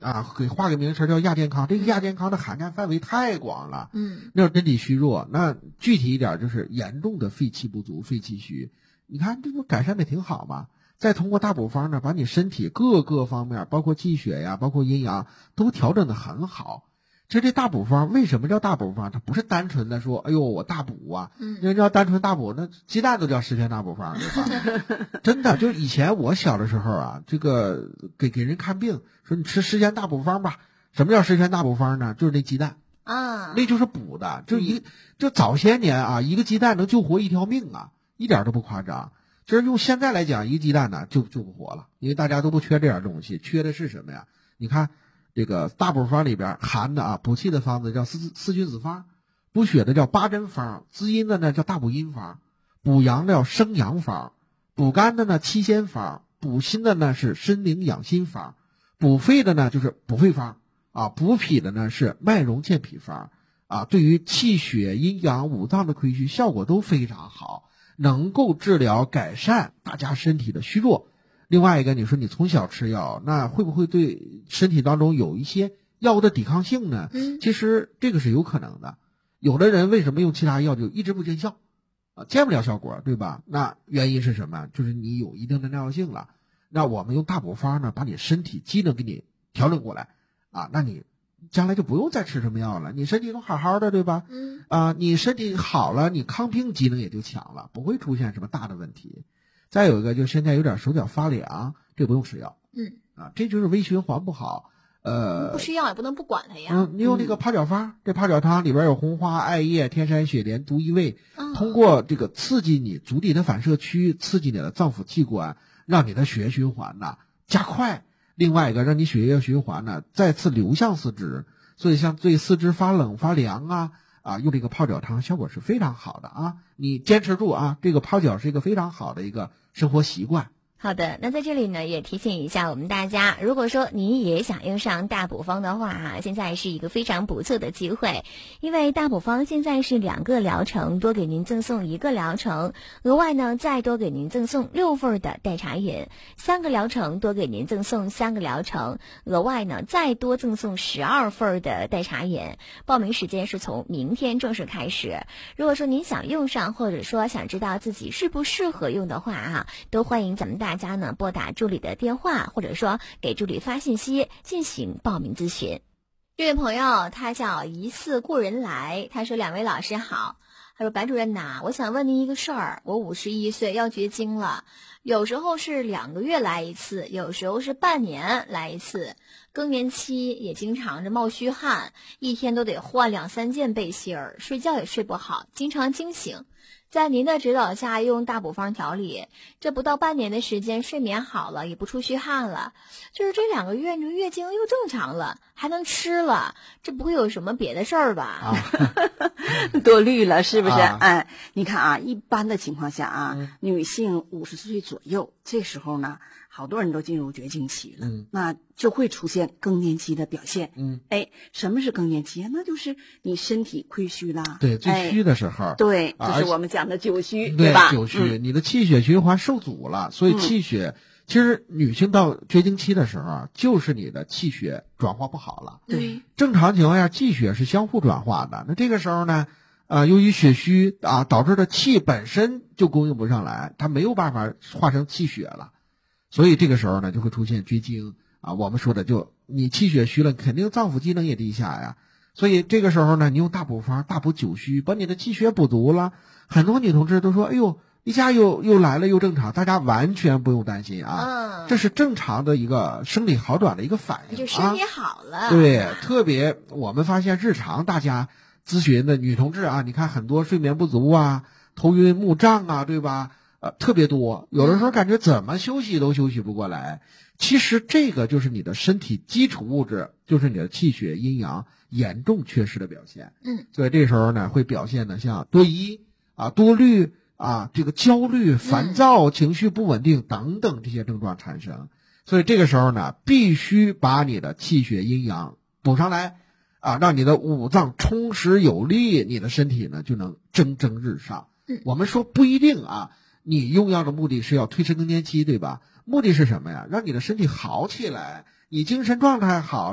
给画个名词叫亚健康。这个亚健康的涵盖范围太广了，那身体虚弱，那具体一点就是严重的肺气不足、肺气虚。你看这不改善的挺好吗？再通过大补方呢，把你身体各个方面，包括气血呀，包括阴阳，都调整的很好。其实这大补方为什么叫大补方？它不是单纯的说，哎呦我大补啊，人家单纯大补，那鸡蛋都叫十全大补方，对吧？真的，就以前我小的时候啊，这个给人看病，说你吃十全大补方吧。什么叫十全大补方呢？就是那鸡蛋啊，那就是补的，就早些年啊，一个鸡蛋能救活一条命啊，一点都不夸张。就是用现在来讲，一个鸡蛋呢就不活了，因为大家都不缺这点东西，缺的是什么呀？你看这个大补方里边含的啊，补气的方子叫四君子方，补血的叫八珍方，滋阴的呢叫大补阴方，补阳的叫生阳方，补肝的呢七仙方，补心的呢是参苓养心方，补肺的呢就是补肺方啊，补脾的呢是麦荣健脾方啊，对于气血阴阳五脏的亏虚效果都非常好，能够治疗改善大家身体的虚弱。另外一个，你说你从小吃药，那会不会对身体当中有一些药物的抵抗性呢？其实这个是有可能的。有的人为什么用其他药就一直不见效啊，见不了效果，对吧？那原因是什么？就是你有一定的耐药性了。那我们用大补方呢，把你身体机能给你调整过来啊，那你将来就不用再吃什么药了，你身体都好好的，对吧？你身体好了，你抗病机能也就强了，不会出现什么大的问题。再有一个，就现在有点手脚发凉，这不用吃药，这就是微循环不好。 不吃药也不能不管它呀。 你用那个泡脚方，这泡脚汤里边有红花、艾叶、天山雪莲、独一味，通过这个刺激你足底的反射区，刺激你的脏腑器官，让你的血液循环呐加快。另外一个，让你血液循环呢再次流向四肢，所以像对四肢发冷发凉用这个泡脚汤效果是非常好的啊！你坚持住啊，这个泡脚是一个非常好的一个生活习惯。 好的，那在这里呢，也提醒一下我们大家，如果说你也想用上大补方的话现在是一个非常不错的机会，因为大补方现在是2个疗程，多给您赠送1个疗程，额外呢再多给您赠送6份的代茶饮，3个疗程多给您赠送3个疗程，额外呢再多赠送12份的代茶饮。报名时间是从明天正式开始。如果说您想用上，或者说想知道自己适不适合用的话都欢迎咱们大家呢拨打助理的电话，或者说给助理发信息进行报名咨询。这位朋友他叫疑似故人来，他说：2位老师好。他说：白主任呐，我想问您一个事儿，我51岁要绝经了，有时候是2个月来一次，有时候是半年来一次，更年期也经常是冒虚汗，一天都得换2、3件背心儿，睡觉也睡不好，经常惊醒。在您的指导下用大补方调理，这不到半年的时间，睡眠好了，也不出虚汗了，就是这2个月你说月经又正常了，还能吃了，这不会有什么别的事儿吧？ 多虑了是不是？你看一般的情况下女性50岁左右，这时候呢好多人都进入绝经期了，那就会出现更年期的表现。什么是更年期？那就是你身体亏虚啦， 对，最虚的时候， 对，就是我们讲的久虚，对吧？ 久虚，你的气血循环受阻了，所以气血，其实女性到绝经期的时候就是你的气血转化不好了。 对， 正常情况下气血是相互转化的，那这个时候呢由于血虚导致的气本身就供应不上来，它没有办法化成气血了，所以这个时候呢就会出现绝经我们说的就你气血虚了，肯定脏腑机能也低下呀，所以这个时候呢你用大补方大补久虚，把你的气血补足了，很多女同志都说哎呦一下又来了又正常，大家完全不用担心这是正常的一个生理好转的一个反应， 就身体好了。 对，特别我们发现日常大家咨询的女同志你看很多睡眠不足头晕目胀对吧？特别多，有的时候感觉怎么休息都休息不过来。其实这个就是你的身体基础物质，就是你的气血阴阳严重缺失的表现。所以这时候呢会表现的像多疑多虑这个焦虑、烦躁、情绪不稳定等等这些症状产生。所以这个时候呢必须把你的气血阴阳补上来让你的五脏充实有力，你的身体呢就能蒸蒸日上。我们说不一定你用药的目的是要推迟更年期，对吧？目的是什么呀？让你的身体好起来，你精神状态好